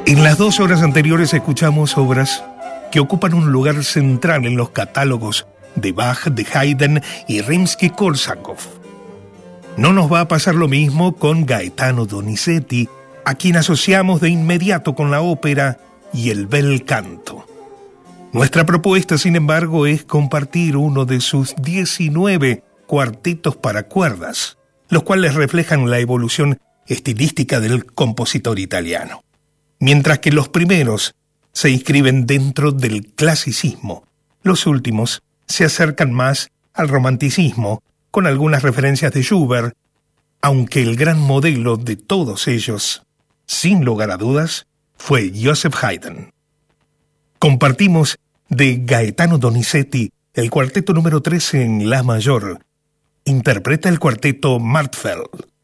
En las 2 horas anteriores escuchamos obras que ocupan un lugar central en los catálogos de Bach, de Haydn y Rimsky-Kórsakov. No nos va a pasar lo mismo con Gaetano Donizetti, a quien asociamos de inmediato con la ópera y el bel canto. Nuestra propuesta, sin embargo, es compartir uno de sus 19 cuartetos para cuerdas, los cuales reflejan la evolución estilística del compositor italiano. Mientras que los primeros se inscriben dentro del clasicismo, los últimos se acercan más al romanticismo, con algunas referencias de Schubert, aunque el gran modelo de todos ellos, sin lugar a dudas, fue Joseph Haydn. Compartimos de Gaetano Donizetti el cuarteto número 13 en La mayor. Interpreta el cuarteto Martfeld.